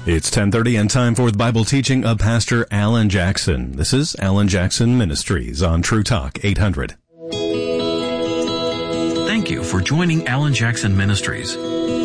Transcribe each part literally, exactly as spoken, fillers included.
It's ten thirty and time for the Bible teaching of Pastor Alan Jackson. This is Alan Jackson Ministries on True Talk eight hundred. Thank you for joining Alan Jackson Ministries.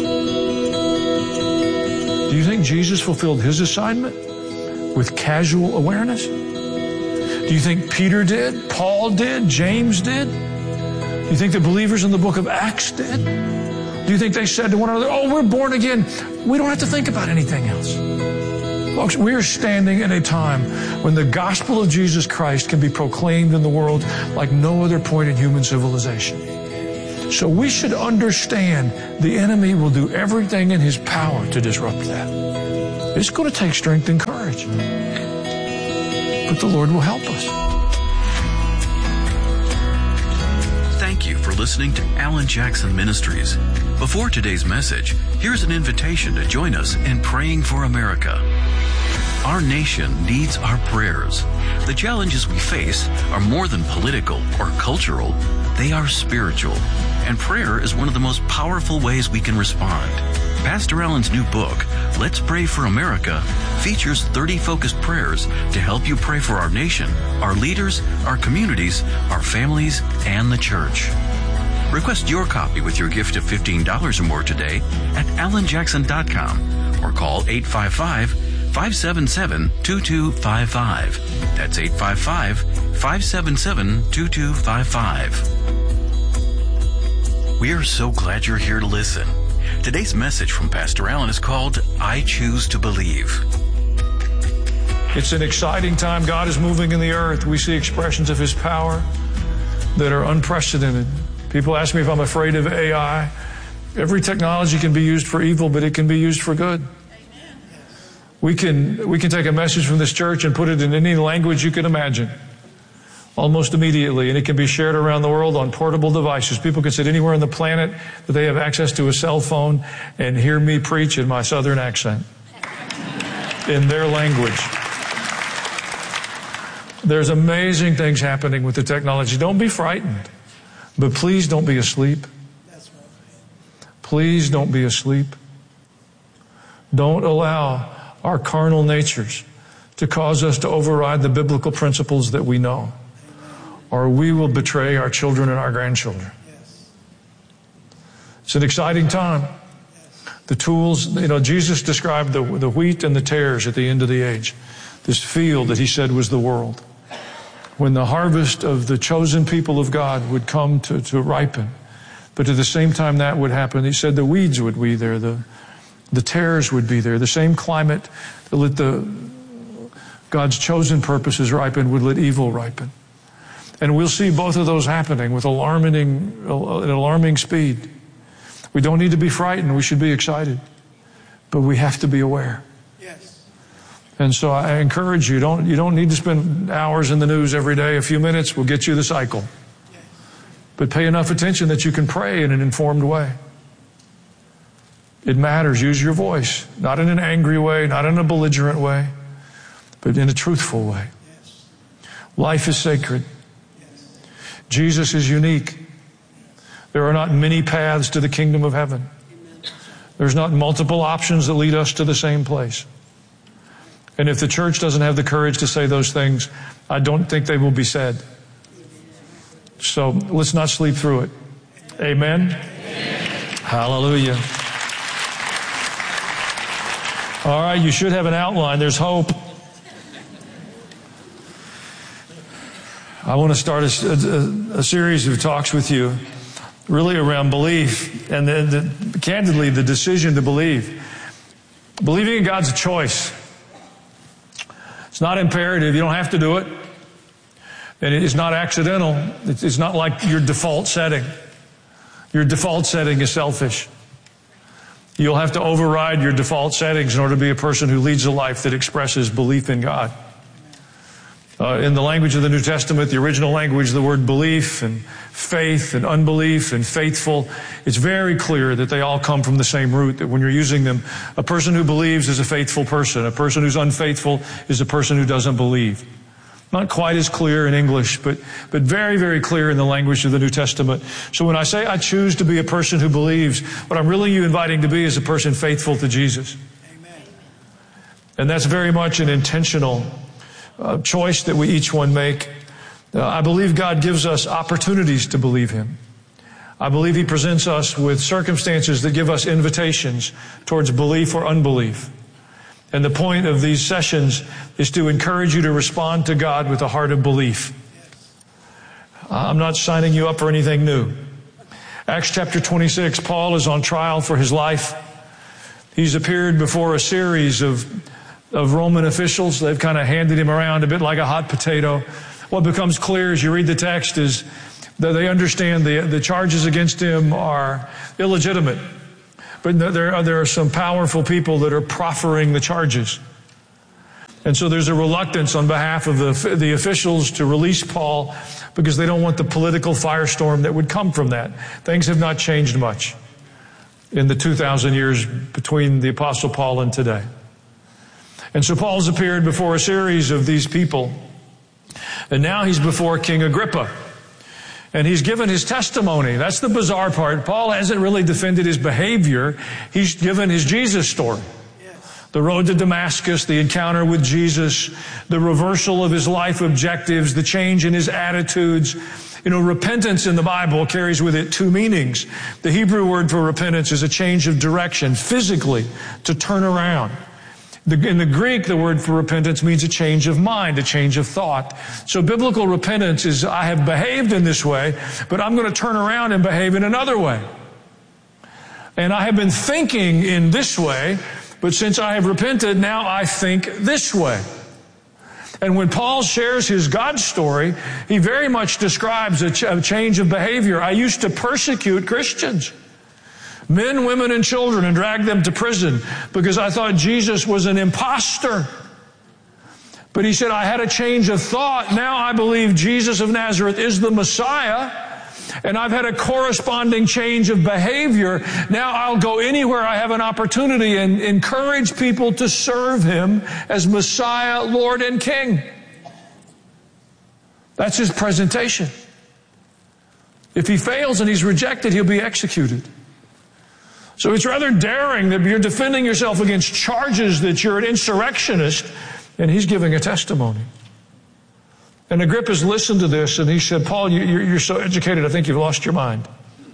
Do you think Jesus fulfilled his assignment with casual awareness? Do you think Peter did? Paul did? James did? Do you think the believers in the book of Acts did? Do you think they said to one another, oh, we're born again. We don't have to think about anything else. Folks, we are standing in a time when the gospel of Jesus Christ can be proclaimed in the world like no other point in human civilization. So we should understand the enemy will do everything in his power to disrupt that. It's going to take strength and courage. But the Lord will help us. Thank you for listening to Alan Jackson Ministries. Before today's message, here's an invitation to join us in praying for America. Our nation needs our prayers. The challenges we face are more than political or cultural. They are spiritual. And prayer is one of the most powerful ways we can respond. Pastor Alan's new book, Let's Pray for America, features thirty focused prayers to help you pray for our nation, our leaders, our communities, our families, and the church. Request your copy with your gift of fifteen dollars or more today at alan jackson dot com or call eight five five, five seven seven, two two five five. That's eight five five, five seven seven, two two five five. We are so glad you're here to listen. Today's message from Pastor Alan is called, I Choose to Believe. It's an exciting time. God is moving in the earth. We see expressions of his power that are unprecedented. People ask me if I'm afraid of A I. Every technology can be used for evil, but it can be used for good. We can, we can take a message from this church and put it in any language you can imagine, almost immediately, and it can be shared around the world on portable devices. People can sit anywhere on the planet that they have access to a cell phone and hear me preach in my southern accent, in their language. There's amazing things happening with the technology. Don't be frightened, but please don't be asleep. Please don't be asleep. Don't allow our carnal natures to cause us to override the biblical principles that we know, or we will betray our children and our grandchildren. It's an exciting time. The tools, you know, Jesus described the, the wheat and the tares at the end of the age. This field that he said was the world. When the harvest of the chosen people of God would come to, to ripen, but at the same time that would happen, he said the weeds would be there, the, the tares would be there. The same climate that let the, God's chosen purposes ripen would let evil ripen. And we'll see both of those happening with alarming, an alarming speed. We don't need to be frightened. We should be excited. But we have to be aware. Yes. And so I encourage you, don't, you don't need to spend hours in the news every day. A few minutes will get you the cycle. Yes. But pay enough attention that you can pray in an informed way. It matters. Use your voice. Not in an angry way, not in a belligerent way, but in a truthful way. Yes. Life is sacred. Jesus is unique. There are not many paths to the kingdom of heaven. There's not multiple options that lead us to the same place. And if the church doesn't have the courage to say those things, I don't think they will be said. So let's not sleep through it. Amen? Amen. Hallelujah. All right, you should have an outline. There's hope. I want to start a, a, a series of talks with you really around belief and the, the, candidly the decision to believe. Believing in God's a choice. It's not imperative. You don't have to do it. And it's not accidental. It's, it's not like your default setting. Your default setting is selfish. You'll have to override your default settings in order to be a person who leads a life that expresses belief in God. Uh, in the language of the New Testament, the original language, the word belief and faith and unbelief and faithful, it's very clear that they all come from the same root, that when you're using them, a person who believes is a faithful person. A person who's unfaithful is a person who doesn't believe. Not quite as clear in English, but, but very, very clear in the language of the New Testament. So when I say I choose to be a person who believes, what I'm really you inviting to be is a person faithful to Jesus. And that's very much an intentional uh, choice that we each one make. Uh, I believe God gives us opportunities to believe Him. I believe He presents us with circumstances that give us invitations towards belief or unbelief. And the point of these sessions is to encourage you to respond to God with a heart of belief. I'm not signing you up for anything new. Acts chapter twenty-six, Paul is on trial for his life. He's appeared before a series of, of Roman officials. They've kind of handed him around a bit like a hot potato. What becomes clear as you read the text is that they understand the, the charges against him are illegitimate. But there are, there are some powerful people that are proffering the charges. And so there's a reluctance on behalf of the, the officials to release Paul because they don't want the political firestorm that would come from that. Things have not changed much in the two thousand years between the Apostle Paul and today. And so Paul's appeared before a series of these people. And now he's before King Agrippa. And he's given his testimony. That's the bizarre part. Paul hasn't really defended his behavior. He's given his Jesus story. The road to Damascus, the encounter with Jesus, the reversal of his life objectives, the change in his attitudes. You know, repentance in the Bible carries with it two meanings. The Hebrew word for repentance is a change of direction, physically, to turn around. In the Greek, the word for repentance means a change of mind, a change of thought. So biblical repentance is, I have behaved in this way, but I'm going to turn around and behave in another way. And I have been thinking in this way, but since I have repented, now I think this way. And when Paul shares his God story, he very much describes a, ch- a change of behavior. I used to persecute Christians. Men, women, and children, and drag them to prison because I thought Jesus was an imposter. But he said, I had a change of thought. Now I believe Jesus of Nazareth is the Messiah. And I've had a corresponding change of behavior. Now I'll go anywhere I have an opportunity and encourage people to serve Him as Messiah, Lord, and King. That's his presentation. If he fails and he's rejected, he'll be executed. So it's rather daring that you're defending yourself against charges that you're an insurrectionist, and he's giving a testimony. And Agrippa's listened to this, and he said, Paul, you, you're so educated, I think you've lost your mind.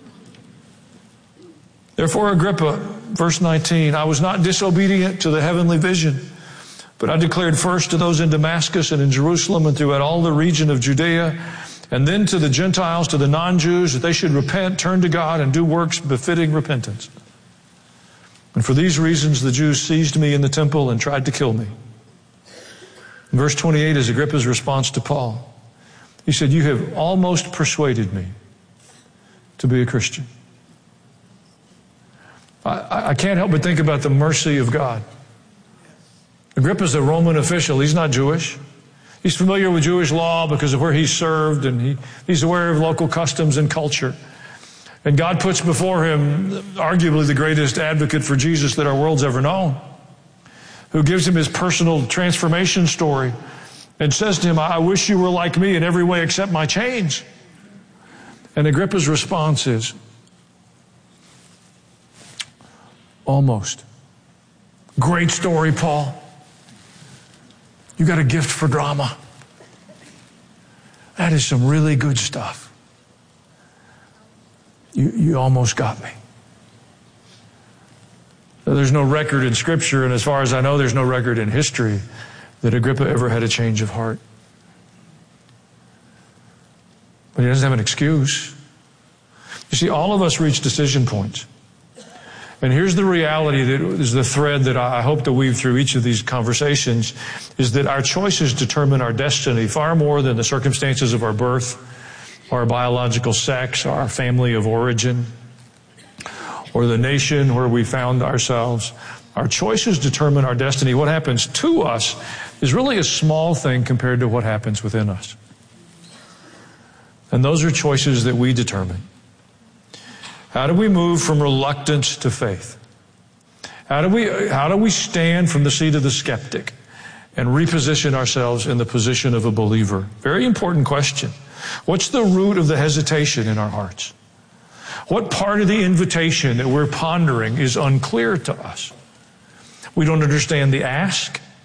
Therefore, Agrippa, verse nineteen, I was not disobedient to the heavenly vision, but I declared first to those in Damascus and in Jerusalem and throughout all the region of Judea, and then to the Gentiles, to the non-Jews, that they should repent, turn to God, and do works befitting repentance. And for these reasons, the Jews seized me in the temple and tried to kill me. And verse twenty-eight is Agrippa's response to Paul. He said, you have almost persuaded me to be a Christian. I, I can't help but think about the mercy of God. Agrippa's a Roman official. He's not Jewish. He's familiar with Jewish law because of where he served, and he, he's aware of local customs and culture. And God puts before him arguably the greatest advocate for Jesus that our world's ever known, who gives him his personal transformation story and says to him, I wish you were like me in every way except my chains. And Agrippa's response is, almost. Great story, Paul. You got a gift for drama. That is some really good stuff. You, you almost got me. There's no record in Scripture, and as far as I know, there's no record in history that Agrippa ever had a change of heart. But he doesn't have an excuse. You see, all of us reach decision points. And here's the reality that is the thread that I hope to weave through each of these conversations, is that our choices determine our destiny far more than the circumstances of our birth, our biological sex, our family of origin, or the nation where we found ourselves. Our choices determine our destiny. What happens to us is really a small thing compared to what happens within us. And those are choices that we determine. How do we move from reluctance to faith? How do we, how do we stand from the seat of the skeptic and reposition ourselves in the position of a believer? Very important question. What's the root of the hesitation in our hearts? What part of the invitation that we're pondering is unclear to us? We don't understand the ask.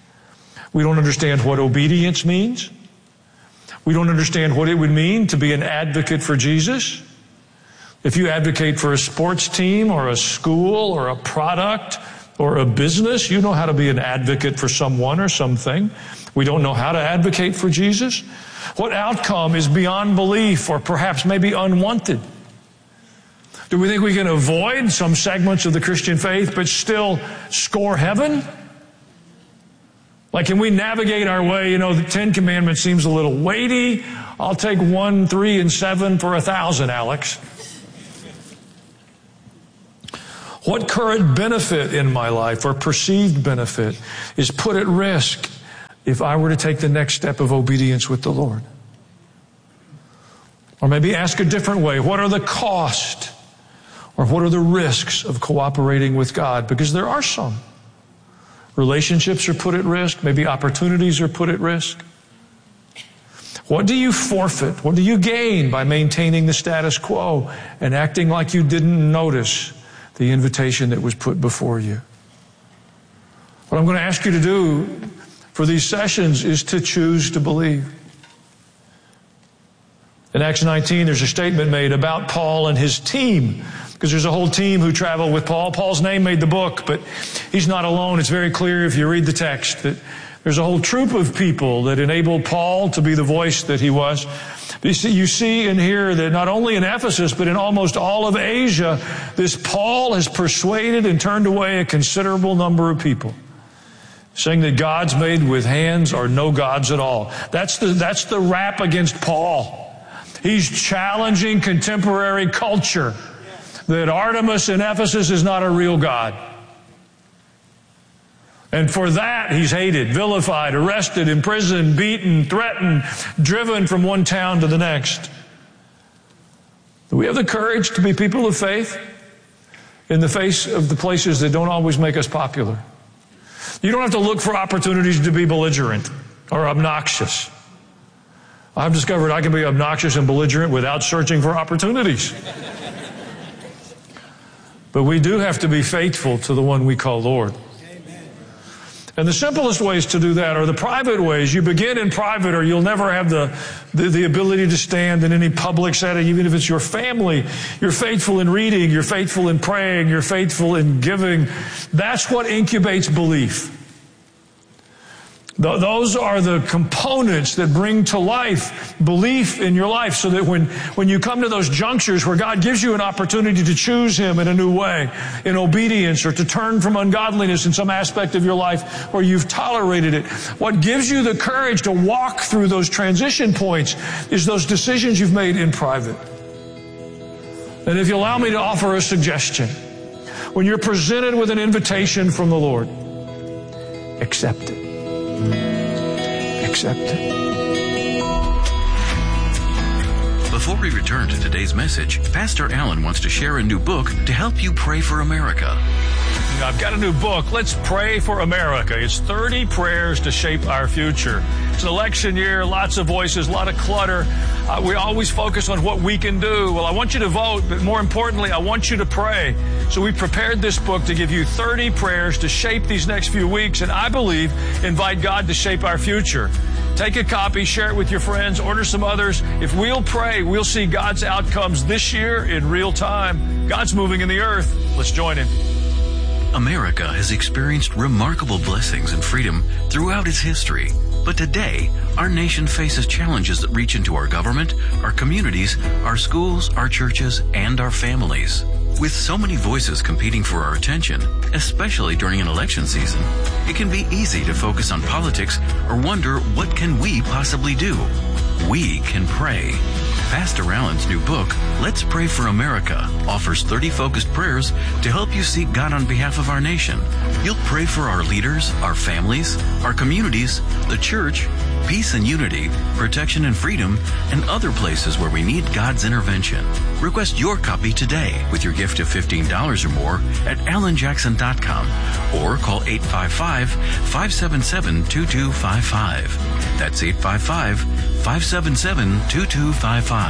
We don't understand what obedience means. We don't understand what it would mean to be an advocate for Jesus. If you advocate for a sports team or a school or a product or a business, you know how to be an advocate for someone or something. We don't know how to advocate for Jesus. What outcome is beyond belief or perhaps maybe unwanted? Do we think we can avoid some segments of the Christian faith but still score heaven? Like, can we navigate our way? You know, the Ten Commandments seems a little weighty. I'll take one, three, and seven for a thousand, Alex. What current benefit in my life or perceived benefit is put at risk if I were to take the next step of obedience with the Lord? Or maybe ask a different way. What are the costs or what are the risks of cooperating with God? Because there are some. Relationships are put at risk. Maybe opportunities are put at risk. What do you forfeit? What do you gain by maintaining the status quo and acting like you didn't notice the invitation that was put before you? What I'm going to ask you to do for these sessions is to choose to believe. In Acts nineteen, there's a statement made about Paul and his team, because there's a whole team who traveled with Paul. Paul's name made the book, but he's not alone. It's very clear if you read the text that there's a whole troop of people that enabled Paul to be the voice that he was. You see, you see and hear that not only in Ephesus, but in almost all of Asia, this Paul has persuaded and turned away a considerable number of people, saying that gods made with hands are no gods at all. That's the, that's the rap against Paul. He's challenging contemporary culture that Artemis in Ephesus is not a real god. And for that, he's hated, vilified, arrested, imprisoned, beaten, threatened, driven from one town to the next. Do we have the courage to be people of faith in the face of the places that don't always make us popular? You don't have to look for opportunities to be belligerent or obnoxious. I've discovered I can be obnoxious and belligerent without searching for opportunities. But we do have to be faithful to the one we call Lord. And the simplest ways to do that are the private ways. You begin in private, or you'll never have the, the, the ability to stand in any public setting, even if it's your family. You're faithful in reading, you're faithful in praying, you're faithful in giving. That's what incubates belief. Those are the components that bring to life belief in your life, so that when, when you come to those junctures where God gives you an opportunity to choose Him in a new way, in obedience, or to turn from ungodliness in some aspect of your life where you've tolerated it, what gives you the courage to walk through those transition points is those decisions you've made in private. And if you allow me to offer a suggestion, when you're presented with an invitation from the Lord, accept it. Accept it. Before we return to today's message, Pastor Allen wants to share a new book to help you pray for America. I've got a new book, Let's Pray for America. It's thirty prayers to shape our future. It's an election year, lots of voices, a lot of clutter. Uh, we always focus on what we can do. Well, I want you to vote, but more importantly, I want you to pray. So we prepared this book to give you thirty prayers to shape these next few weeks, and I believe invite God to shape our future. Take a copy, share it with your friends, order some others. If we'll pray, we'll see God's outcomes this year in real time. God's moving in the earth. Let's join Him. America has experienced remarkable blessings and freedom throughout its history. But today, our nation faces challenges that reach into our government, our communities, our schools, our churches, and our families. With so many voices competing for our attention, especially during an election season, it can be easy to focus on politics or wonder, what can we possibly do? We can pray. Pastor Allen's new book, Let's Pray for America, offers thirty focused prayers to help you seek God on behalf of our nation. You'll pray for our leaders, our families, our communities, the church, peace and unity, protection and freedom, and other places where we need God's intervention. Request your copy today with your gift of fifteen dollars or more at alan jackson dot com or call eight five five, five seven seven, two two five five. That's eight five five, five seven seven, two two five five.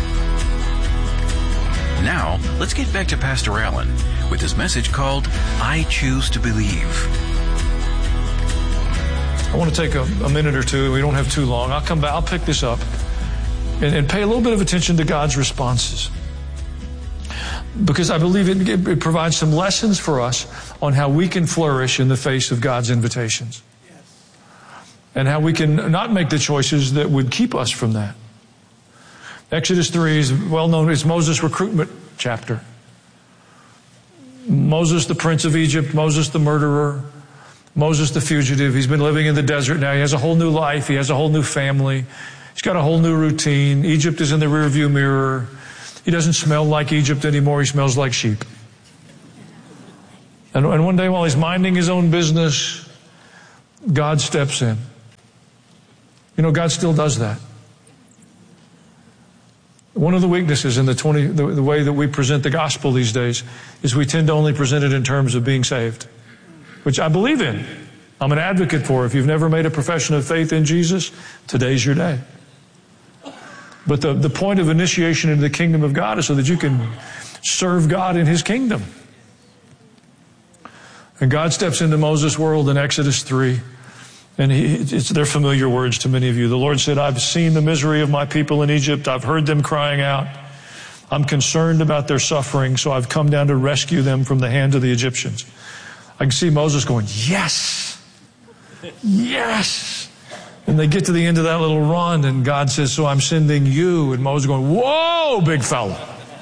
Now, let's get back to Pastor Allen with his message called, I Choose to Believe. I want to take a, a minute or two. We don't have too long. I'll come back. I'll pick this up and, and pay a little bit of attention to God's responses, because I believe it, it, it provides some lessons for us on how we can flourish in the face of God's invitations, and how we can not make the choices that would keep us from that. Exodus three is well known. It's Moses' recruitment chapter. Moses, the prince of Egypt, Moses, the murderer, Moses, the fugitive. He's been living in the desert now. He has a whole new life. He has a whole new family. He's got a whole new routine. Egypt is in the rearview mirror. He doesn't smell like Egypt anymore. He smells like sheep. And, and one day while he's minding his own business, God steps in. You know, God still does that. One of the weaknesses in the, twenty, the, the way that we present the gospel these days is we tend to only present it in terms of being saved, which I believe in. I'm an advocate for. If you've never made a profession of faith in Jesus, today's your day. But the, the point of initiation into the kingdom of God is so that you can serve God in His kingdom. And God steps into Moses' world in Exodus three. And he, it's, they're familiar words to many of you. The Lord said, I've seen the misery of my people in Egypt. I've heard them crying out. I'm concerned about their suffering, so I've come down to rescue them from the hand of the Egyptians. I can see Moses going, yes, yes. And they get to the end of that little run, and God says, so I'm sending you. And Moses going, whoa, big fella.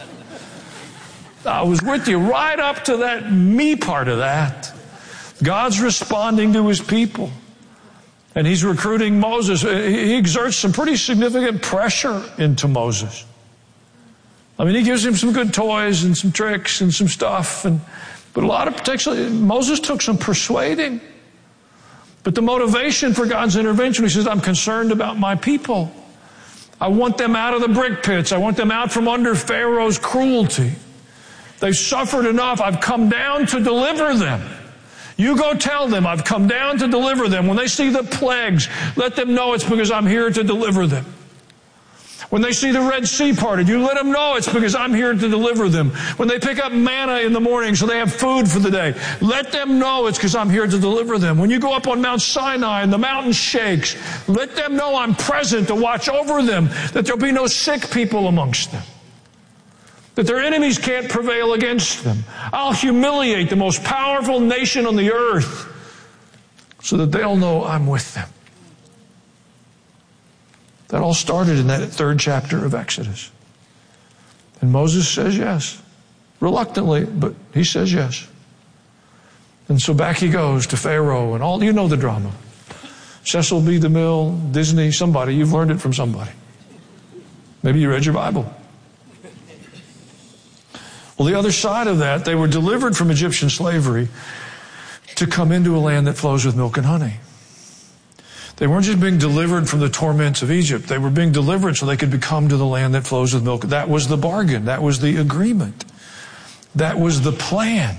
I was with you right up to that me part of that. God's responding to His people. And He's recruiting Moses. He exerts some pretty significant pressure into Moses. I mean, He gives him some good toys and some tricks and some stuff. And, but a lot of protection. Moses took some persuading. But the motivation for God's intervention, He says, I'm concerned about my people. I want them out of the brick pits. I want them out from under Pharaoh's cruelty. They've suffered enough. I've come down to deliver them. You go tell them I've come down to deliver them. When they see the plagues, let them know it's because I'm here to deliver them. When they see the Red Sea parted, you let them know it's because I'm here to deliver them. When they pick up manna in the morning so they have food for the day, let them know it's because I'm here to deliver them. When you go up on Mount Sinai and the mountain shakes, let them know I'm present to watch over them, that there'll be no sick people amongst them, that their enemies can't prevail against them. I'll humiliate the most powerful nation on the earth so that they'll know I'm with them. That all started in that third chapter of Exodus. And Moses says yes. Reluctantly, but he says yes. And so back he goes to Pharaoh and all, you know the drama. Cecil B. DeMille, Disney, somebody, you've learned it from somebody. Maybe you read your Bible. Well, the other side of that, they were delivered from Egyptian slavery to come into a land that flows with milk and honey. They weren't just being delivered from the torments of Egypt. They were being delivered so they could come to the land that flows with milk. That was the bargain. That was the agreement. That was the plan.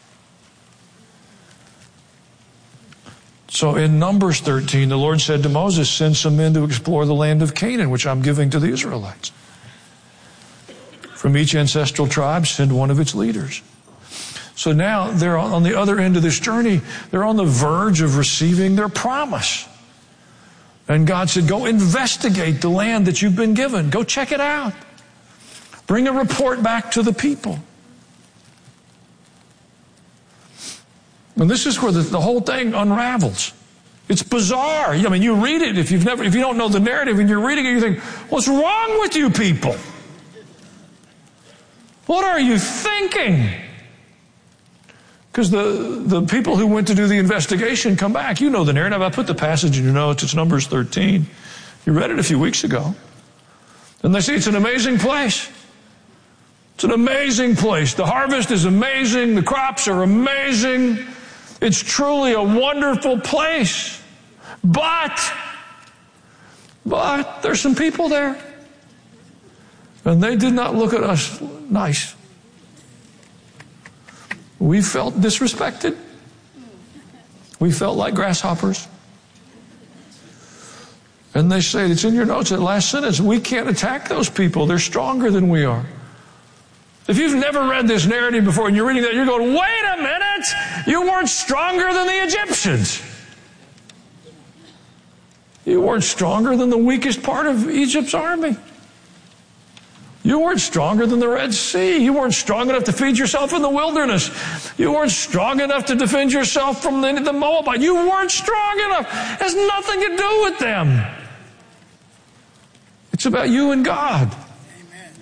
So in Numbers thirteen, the Lord said to Moses, send some men to explore the land of Canaan, which I'm giving to the Israelites. From each ancestral tribe, send one of its leaders. So now they're on the other end of this journey. They're on the verge of receiving their promise. And God said, go investigate the land that you've been given. Go check it out. Bring a report back to the people. And this is where the, the whole thing unravels. It's bizarre. I mean, you read it, if you've never, if you don't know the narrative and you're reading it, you think, what's wrong with you people? What are you thinking? Because the, the people who went to do the investigation come back. You know the narrative. I put the passage in your notes. It's Numbers thirteen. You read it a few weeks ago. And they say it's an amazing place. It's an amazing place. The harvest is amazing. The crops are amazing. It's truly a wonderful place. But, but there's some people there. And they did not look at us nice. We felt disrespected. We felt like grasshoppers. And they say, it's in your notes, that last sentence, we can't attack those people. They're stronger than we are. If you've never read this narrative before and you're reading that, you're going, wait a minute, you weren't stronger than the Egyptians. You weren't stronger than the weakest part of Egypt's army. You weren't stronger than the Red Sea. You weren't strong enough to feed yourself in the wilderness. You weren't strong enough to defend yourself from the, the Moabite. You weren't strong enough. It has nothing to do with them. It's about you and God. Amen.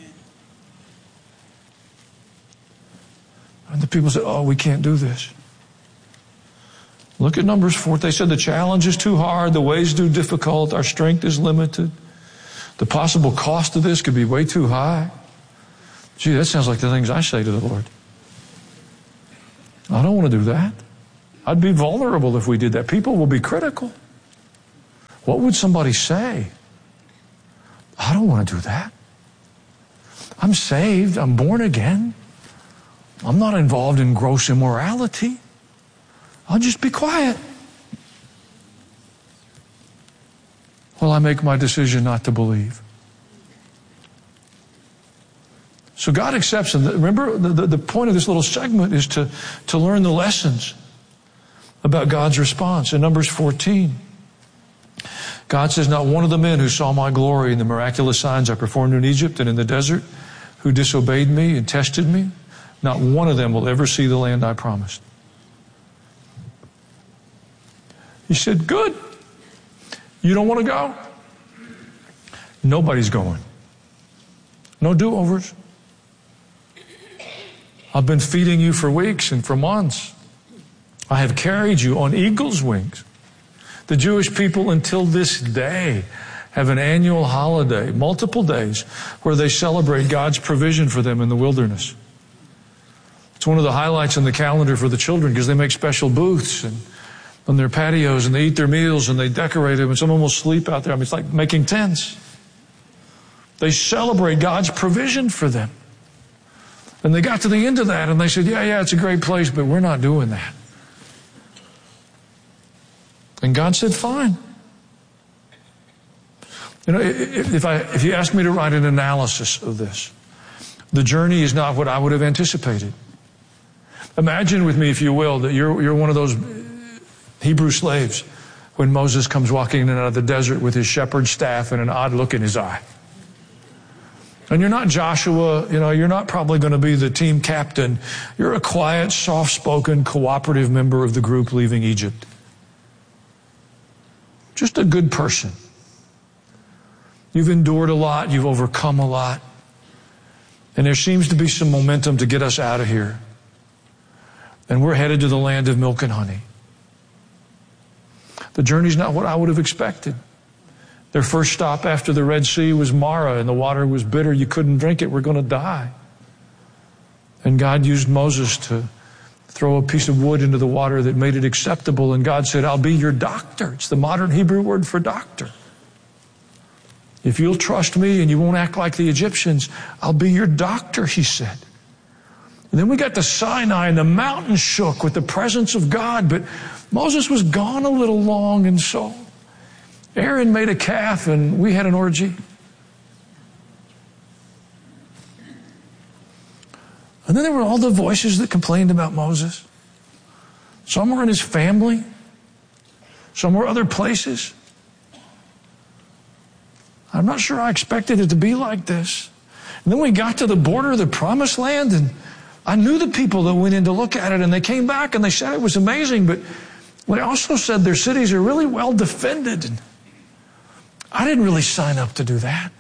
And the people said, oh, we can't do this. Look at Numbers four. They said the challenge is too hard. The way is too difficult. Our strength is limited. The possible cost of this could be way too high. Gee, that sounds like the things I say to the Lord. I don't want to do that. I'd be vulnerable if we did that. People will be critical. What would somebody say? I don't want to do that. I'm saved. I'm born again. I'm not involved in gross immorality. I'll just be quiet. Well, I make my decision not to believe. So God accepts them. Remember, the, the, the point of this little segment is to, to learn the lessons about God's response. In Numbers fourteen, God says, not one of the men who saw my glory and the miraculous signs I performed in Egypt and in the desert, who disobeyed me and tested me, not one of them will ever see the land I promised. He said, good. You don't want to go? Nobody's going. No do-overs. I've been feeding you for weeks and for months. I have carried you on eagle's wings. The Jewish people until this day have an annual holiday, multiple days, where they celebrate God's provision for them in the wilderness. It's one of the highlights in the calendar for the children because they make special booths and on their patios, and they eat their meals, and they decorate them, and some of them will sleep out there. I mean, it's like making tents. They celebrate God's provision for them. And they got to the end of that, and they said, yeah, yeah, it's a great place, but we're not doing that. And God said, fine. You know, if I, if you ask me to write an analysis of this, the journey is not what I would have anticipated. Imagine with me, if you will, that you're, you're one of those Hebrew slaves when Moses comes walking in and out of the desert with his shepherd's staff and an odd look in his eye. And you're not Joshua, you know, you're not probably going to be the team captain. You're a quiet, soft-spoken, cooperative member of the group leaving Egypt. Just a good person. You've endured a lot, you've overcome a lot. And there seems to be some momentum to get us out of here. And we're headed to the land of milk and honey. The journey's not what I would have expected. Their first stop after the Red Sea was Marah, and the water was bitter. You couldn't drink it. We're going to die. And God used Moses to throw a piece of wood into the water that made it acceptable. And God said, I'll be your doctor. It's the modern Hebrew word for doctor. If you'll trust me and you won't act like the Egyptians, I'll be your doctor, he said. And then we got to Sinai, and the mountain shook with the presence of God, but Moses was gone a little long, and so Aaron made a calf, and we had an orgy. And then there were all the voices that complained about Moses. Some were in his family. Some were other places. I'm not sure I expected it to be like this. And then we got to the border of the Promised Land, and I knew the people that went in to look at it, and they came back and they said it was amazing, but they also said their cities are really well defended. And I didn't really sign up to do that.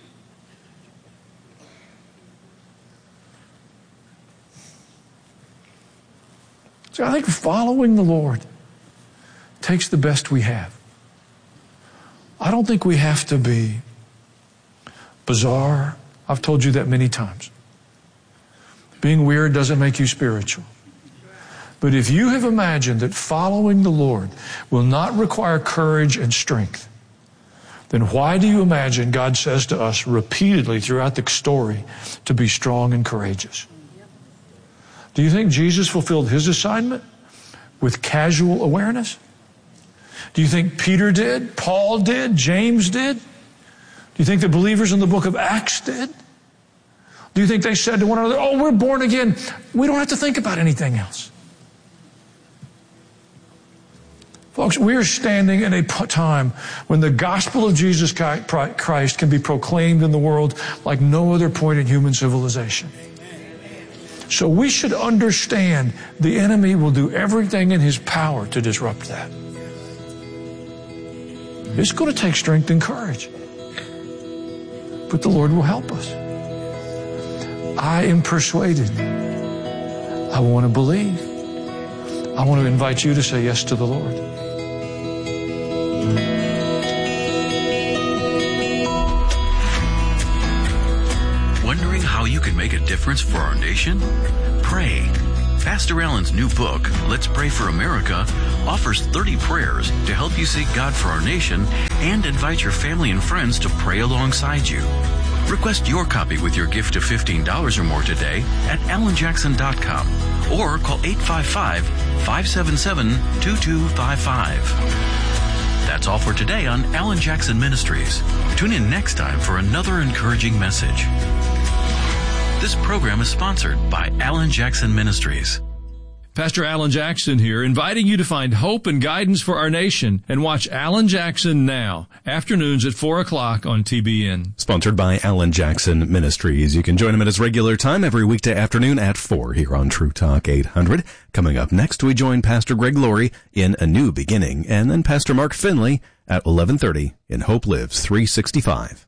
So I think following the Lord takes the best we have. I don't think we have to be bizarre. I've told you that many times. Being weird doesn't make you spiritual. But if you have imagined that following the Lord will not require courage and strength, then why do you imagine God says to us repeatedly throughout the story to be strong and courageous? Do you think Jesus fulfilled his assignment with casual awareness? Do you think Peter did? Paul did? James did? Do you think the believers in the book of Acts did? Do you think they said to one another, oh, we're born again. We don't have to think about anything else. Folks, we are standing in a time when the gospel of Jesus Christ can be proclaimed in the world like no other point in human civilization. So we should understand the enemy will do everything in his power to disrupt that. It's going to take strength and courage. But the Lord will help us. I am persuaded. I want to believe. I want to invite you to say yes to the Lord. Wondering how you can make a difference for our nation? Pray. Pastor Allen's new book, Let's Pray for America, offers thirty prayers to help you seek God for our nation and invite your family and friends to pray alongside you. Request your copy with your gift of fifteen dollars or more today at alan jackson dot com or call eight five five, five seven seven, two two five five. That's all for today on Alan Jackson Ministries. Tune in next time for another encouraging message. This program is sponsored by Alan Jackson Ministries. Pastor Alan Jackson here, inviting you to find hope and guidance for our nation and watch Alan Jackson Now, afternoons at four o'clock on T B N. Sponsored by Alan Jackson Ministries. You can join him at his regular time every weekday afternoon at four here on True Talk eight hundred. Coming up next, we join Pastor Greg Laurie in A New Beginning, and then Pastor Mark Finley at eleven thirty in Hope Lives three sixty-five.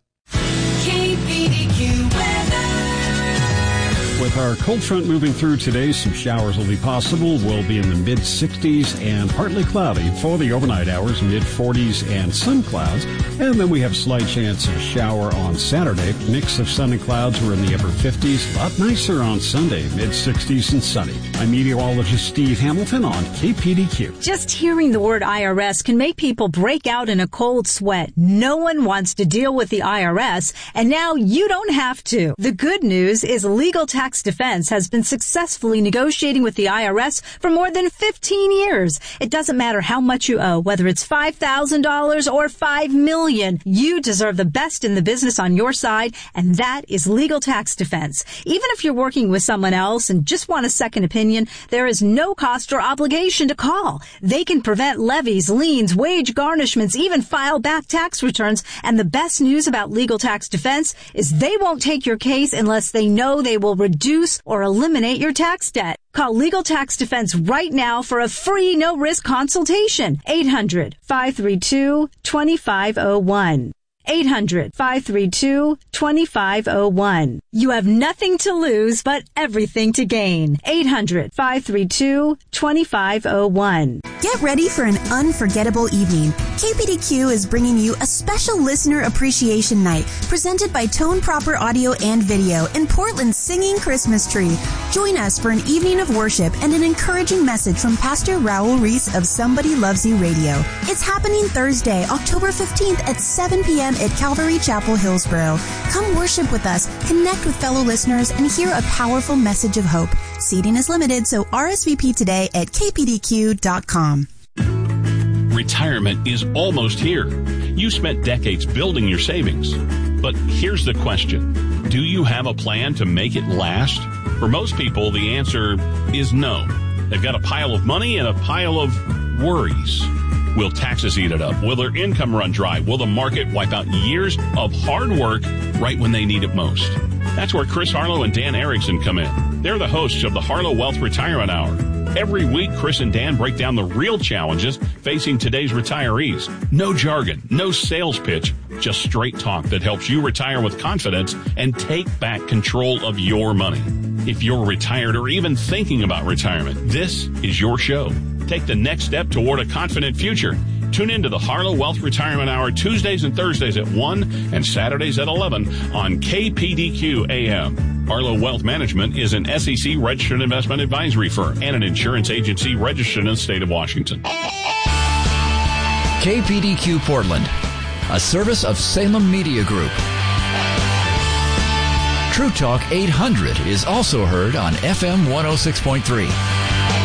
With our cold front moving through today, some showers will be possible. We'll be in the mid sixties and partly cloudy for the overnight hours, mid forties and some clouds. And then we have a slight chance of a shower on Saturday. Mix of sun and clouds. We're in the upper fifties. A lot nicer on Sunday, mid sixties and sunny. I'm meteorologist Steve Hamilton on K P D Q. Just hearing the word I R S can make people break out in a cold sweat. No one wants to deal with the I R S, and now you don't have to. The good news is Legal Tax Defense has been successfully negotiating with the I R S for more than fifteen years. It doesn't matter how much you owe, whether it's five thousand dollars or five million dollars. You deserve the best in the business on your side, and that is Legal Tax Defense. Even if you're working with someone else and just want a second opinion, there is no cost or obligation to call. They can prevent levies, liens, wage garnishments, even file back tax returns. And the best news about Legal Tax Defense is they won't take your case unless they know they will reduce or eliminate your tax debt. Call Legal Tax Defense right now for a free no-risk consultation. eight hundred, five three two, two five zero one. eight hundred, five three two, two five zero one. You have nothing to lose but everything to gain. eight hundred, five three two, two five zero one. Get ready for an unforgettable evening. K P D Q is bringing you a special listener appreciation night presented by Tone Proper Audio and Video in Portland's Singing Christmas Tree. Join us for an evening of worship and an encouraging message from Pastor Raul Reese of Somebody Loves You Radio. It's happening Thursday, October fifteenth at seven p.m. at Calvary Chapel, Hillsboro. Come worship with us, connect with fellow listeners, and hear a powerful message of hope. Seating is limited, so R S V P today at k p d q dot com. Retirement is almost here. You spent decades building your savings. But here's the question. Do you have a plan to make it last? For most people, the answer is no. They've got a pile of money and a pile of worries. Will taxes eat it up? Will their income run dry? Will the market wipe out years of hard work right when they need it most? That's where Chris Harlow and Dan Erickson come in. They're the hosts of the Harlow Wealth Retirement Hour. Every week, Chris and Dan break down the real challenges facing today's retirees. No jargon, no sales pitch, just straight talk that helps you retire with confidence and take back control of your money. If you're retired or even thinking about retirement, this is your show. Take the next step toward a confident future. Tune in to the Harlow Wealth Retirement Hour Tuesdays and Thursdays at one and Saturdays at eleven on K P D Q A M. Harlow Wealth Management is an S E C registered investment advisory firm and an insurance agency registered in the state of Washington. K P D Q Portland, a service of Salem Media Group. True Talk eight hundred is also heard on F M one oh six point three.